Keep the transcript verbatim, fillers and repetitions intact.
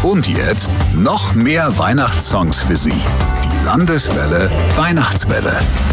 Und jetzt noch mehr Weihnachtssongs für Sie. Die Landeswelle Weihnachtswelle.